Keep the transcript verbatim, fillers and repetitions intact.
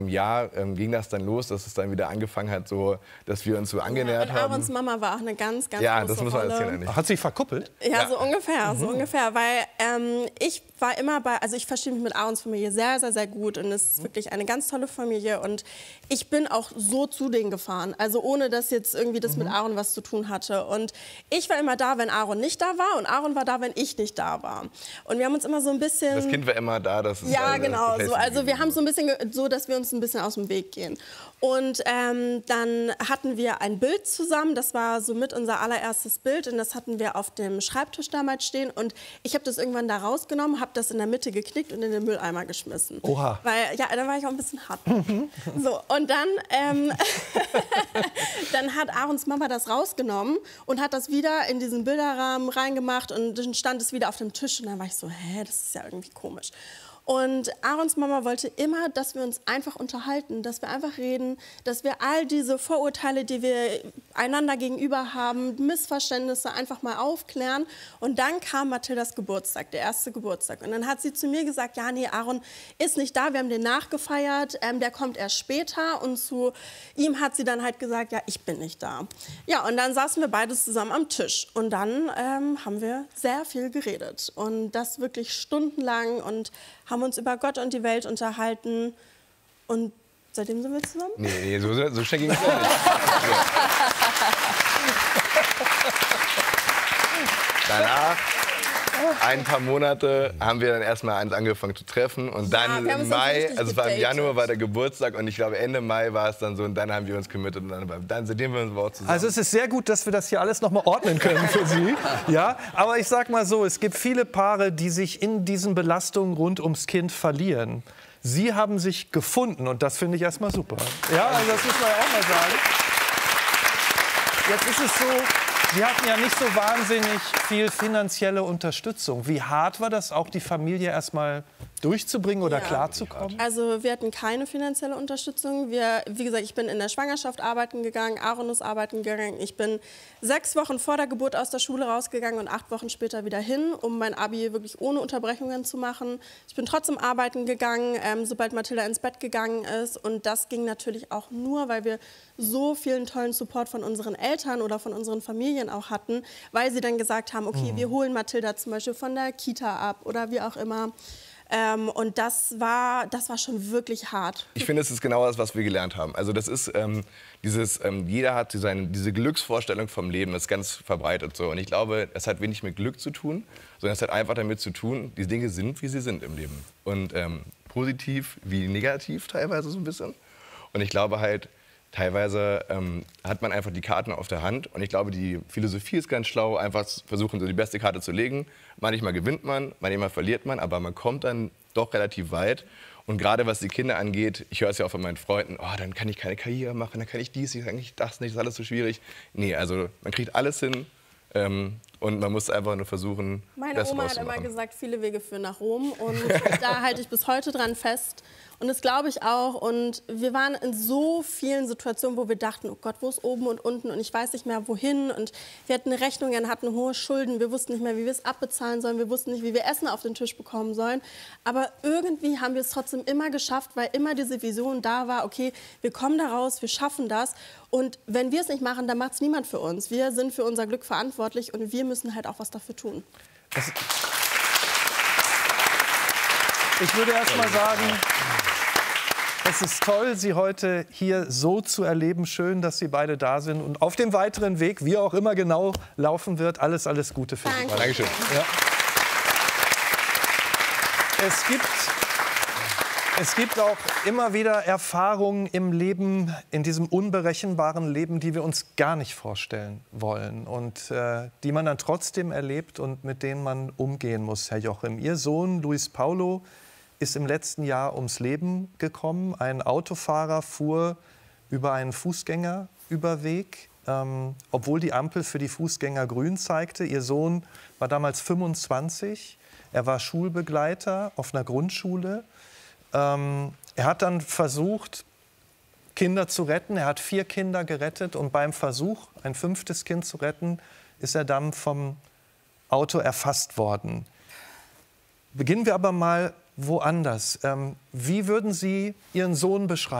Im Jahr ähm, ging das dann los, dass es dann wieder angefangen hat, so, dass wir uns so angenähert ja, und haben. Aarons Mama war auch eine ganz, ganz ja, große das muss man Rolle. erzählen eigentlich. Hat sie verkuppelt? Ja, Ja. so ungefähr, Mhm. so ungefähr, weil ähm, ich war immer bei, also ich verstehe mich mit Aarons Familie sehr, sehr, sehr gut und es ist wirklich eine ganz tolle Familie und ich bin auch so zu denen gefahren, also ohne dass jetzt irgendwie das mhm. mit Aaron was zu tun hatte und ich war immer da, wenn Aaron nicht da war und Aaron war da, wenn ich nicht da war und wir haben uns immer so ein bisschen... Das Kind war immer da, das ist Ja, also, genau, das so, also wir haben so ein bisschen, ge- so dass wir uns ein bisschen aus dem Weg gehen. Und ähm, dann hatten wir ein Bild zusammen, das war somit unser allererstes Bild und das hatten wir auf dem Schreibtisch damals stehen und ich habe das irgendwann da rausgenommen, habe das in der Mitte geknickt und in den Mülleimer geschmissen. Oha. Weil, ja, dann war ich auch ein bisschen hart. So, und dann, ähm, dann hat Aarons Mama das rausgenommen und hat das wieder in diesen Bilderrahmen reingemacht und dann stand es wieder auf dem Tisch und dann war ich so, hä, das ist ja irgendwie komisch. Und Aarons Mama wollte immer, dass wir uns einfach unterhalten, dass wir einfach reden, dass wir all diese Vorurteile, die wir einander gegenüber haben, Missverständnisse einfach mal aufklären. Und dann kam Mathildas Geburtstag, der erste Geburtstag. Und dann hat sie zu mir gesagt, ja, nee, Aaron ist nicht da, wir haben den nachgefeiert, ähm, der kommt erst später. Und zu ihm hat sie dann halt gesagt, ja, ich bin nicht da. Ja, und dann saßen wir beide zusammen am Tisch. Und dann ähm, haben wir sehr viel geredet. Und das wirklich stundenlang und haben uns über Gott und die Welt unterhalten und seitdem sind wir zusammen. Nee, nee, so, so schnell ging es auch nicht. Danach, ein paar Monate, haben wir dann erstmal uns angefangen zu treffen und dann wir haben im uns dann so Mai, richtig also es war im gedatet. Januar war der Geburtstag und ich glaube Ende Mai war es dann so und dann haben wir uns committed und dann, dann seitdem wir uns auch zusammen. Also es ist sehr gut, dass wir das hier alles noch mal ordnen können für Sie. Ja, aber ich sag mal so, es gibt viele Paare, die sich in diesen Belastungen rund ums Kind verlieren. Sie haben sich gefunden und das finde ich erstmal super. Ja, also das muss man ja auch mal sagen. Jetzt ist es so, Sie hatten ja nicht so wahnsinnig viel finanzielle Unterstützung. Wie hart war das auch, die Familie erstmal durchzubringen oder Ja. klarzukommen? Also wir hatten keine finanzielle Unterstützung. Wir, wie gesagt, ich bin in der Schwangerschaft arbeiten gegangen, Aaron ist arbeiten gegangen. Ich bin sechs Wochen vor der Geburt aus der Schule rausgegangen und acht Wochen später wieder hin, um mein Abi wirklich ohne Unterbrechungen zu machen. Ich bin trotzdem arbeiten gegangen, ähm, sobald Mathilda ins Bett gegangen ist. Und das ging natürlich auch nur, weil wir so vielen tollen Support von unseren Eltern oder von unseren Familien auch hatten, weil sie dann gesagt haben, okay, mhm. wir holen Mathilda zum Beispiel von der Kita ab oder wie auch immer. Ähm, und das war, das war schon wirklich hart. Ich finde, es ist genau das, was wir gelernt haben. Also das ist ähm, dieses, ähm, jeder hat seine, diese Glücksvorstellung vom Leben, das ist ganz verbreitet so. Und ich glaube, es hat wenig mit Glück zu tun, sondern es hat einfach damit zu tun, die Dinge sind, wie sie sind im Leben. Und ähm, positiv wie negativ teilweise so ein bisschen. Und ich glaube halt, teilweise ähm, hat man einfach die Karten auf der Hand. Und ich glaube, die Philosophie ist ganz schlau, einfach versuchen, so die beste Karte zu legen. Manchmal gewinnt man, manchmal verliert man, aber man kommt dann doch relativ weit. Und gerade was die Kinder angeht, ich höre es ja auch von meinen Freunden, oh, dann kann ich keine Karriere machen, dann kann ich dies, dann kann ich das nicht, das ist alles so schwierig. Nee, also man kriegt alles hin ähm, und man muss einfach nur versuchen, Meine das Oma hat immer rauszumachen. gesagt, viele Wege führen nach Rom und da halte ich bis heute dran fest. Und das glaube ich auch. Und wir waren in so vielen Situationen, wo wir dachten, oh Gott, wo ist oben und unten? Und ich weiß nicht mehr, wohin. Und wir hatten Rechnungen, hatten hohe Schulden. Wir wussten nicht mehr, wie wir es abbezahlen sollen. Wir wussten nicht, wie wir Essen auf den Tisch bekommen sollen. Aber irgendwie haben wir es trotzdem immer geschafft, weil immer diese Vision da war, okay, wir kommen da raus, wir schaffen das. Und wenn wir es nicht machen, dann macht es niemand für uns. Wir sind für unser Glück verantwortlich und wir müssen halt auch was dafür tun. Es ich würde erst mal sagen, es ist toll, Sie heute hier so zu erleben. Schön, dass Sie beide da sind. Und auf dem weiteren Weg, wie auch immer genau laufen wird, alles, alles Gute für Sie. Danke. Dankeschön. Ja. Es gibt, es gibt auch immer wieder Erfahrungen im Leben, in diesem unberechenbaren Leben, die wir uns gar nicht vorstellen wollen und äh, die man dann trotzdem erlebt und mit denen man umgehen muss, Herr Jochim. Ihr Sohn Luis Paulo ist im letzten Jahr ums Leben gekommen. Ein Autofahrer fuhr über einen Fußgängerüberweg, ähm, obwohl die Ampel für die Fußgänger grün zeigte. Ihr Sohn war damals fünfundzwanzig. Er war Schulbegleiter auf einer Grundschule. Ähm, er hat dann versucht, Kinder zu retten. Er hat vier Kinder gerettet. Und beim Versuch, ein fünftes Kind zu retten, ist er dann vom Auto erfasst worden. Beginnen wir aber mal woanders. Ähm, wie würden Sie Ihren Sohn beschreiben?